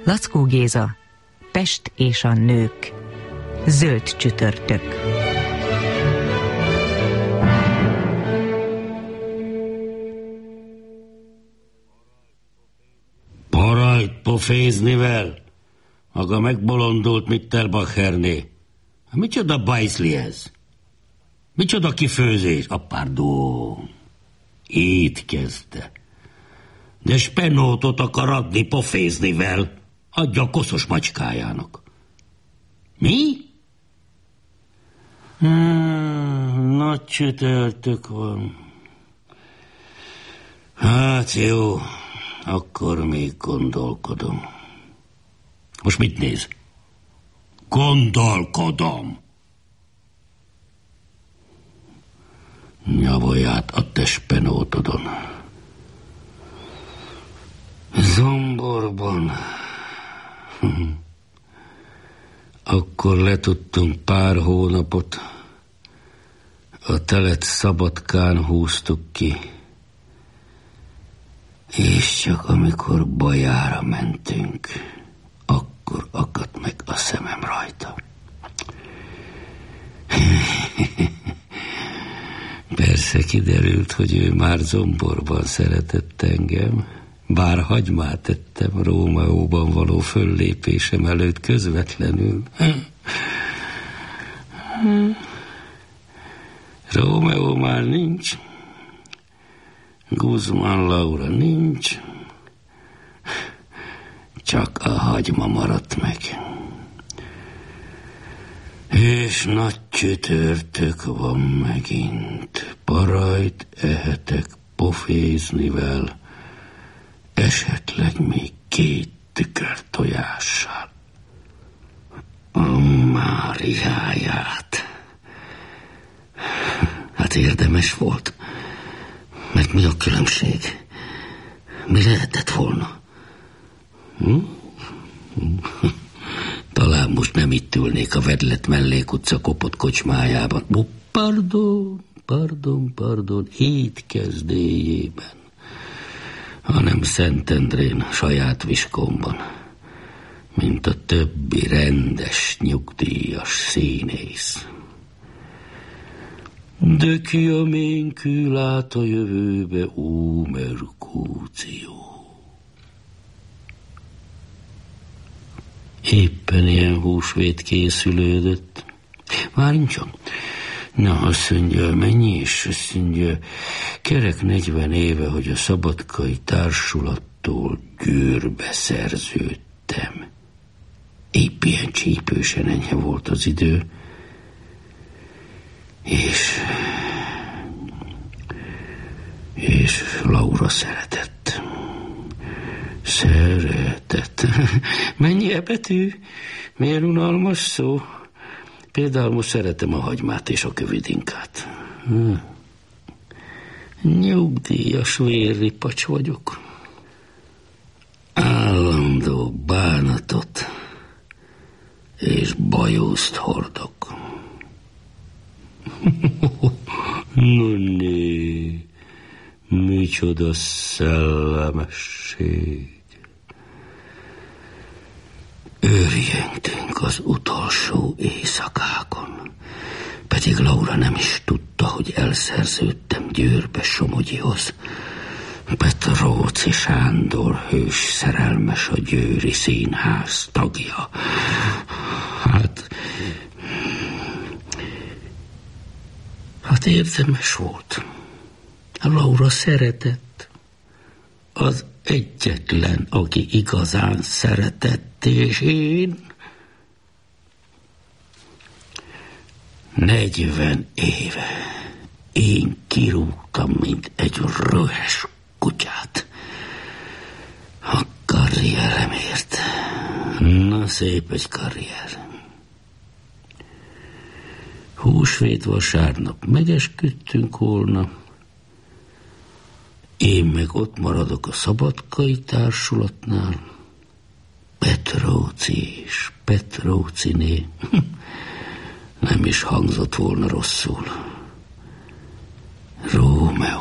Lackó Géza, Pest és a nők. Zöld csütörtök. Parajt poféznivel? Maga megbolondult Mitterbacherné. Micsoda bajszli ez? Micsoda kifőzés? Pardon. Itt kezdte. De spenótot akar adni poféznivel. Adja a koszos macskájának. Mi? Nagy csütörtök van. Hát jó, akkor még gondolkodom. Most mit néz? Gondolkodom. Nyavaját a te spenótodon. Zomborban. Akkor letudtunk pár hónapot. A telet Szabadkán húztuk ki. És csak amikor Bajára mentünk, akkor akadt meg a szemem rajta. Persze kiderült, hogy ő már Zomborban szeretett engem, bár hagymát ettem Rómeóban való föllépésem előtt közvetlenül. Rómeó már nincs, Guzmán Laura nincs, csak a hagyma maradt meg. És nagy csütörtök van megint. Parajt ehetek poféznivel, esetleg még 2 tükörtojással. A Máriáját. Hát érdemes volt. Mert mi a különbség? Mi lehetett volna? Talán most nem itt ülnék a Vedlet mellékutca kopott kocsmájában. Pardon, hét kezdéjében, hanem Szentendrén, saját Viskomban, mint a többi rendes, nyugdíjas színész. De ki a ménkű lát a jövőbe, ó Merkúció. Éppen ilyen húsvét készülődött. Várjunk csak. Na, azt mondja, mennyi is? Azt mondja, kerek 40 éve, hogy a Szabadkai Társulattól Győrbe szerződtem. Épp ilyen csípősen enyhe volt az idő. És Laura szeretett. Mennyi a betű? Miért unalmas szó? Például most szeretem a hagymát és a kövidinkát. Nyugdíjas vérripacs vagyok. Állandó bánatot és bajózt hordok. No né, micsoda szellemesség. Őrjöngtünk az utolsó éjszakákon, pedig Laura nem is tudta, hogy elszerződtem Győrbe Somogyihoz. Petróci Sándor hős szerelmes, a Győri Színház tagja. Hát érdemes volt. Laura szeretett. Az egyetlen, aki igazán szeretett, és én 40 éve én kirúgtam, mint egy röhes kutyát a karrieremért. Na, szép egy karrier. Húsvét vasárnap megesküdtünk volna, én meg ott maradok a Szabadkai Társulatnál. Petróci és Petróciné. Nem is hangzott volna rosszul. Rómeó.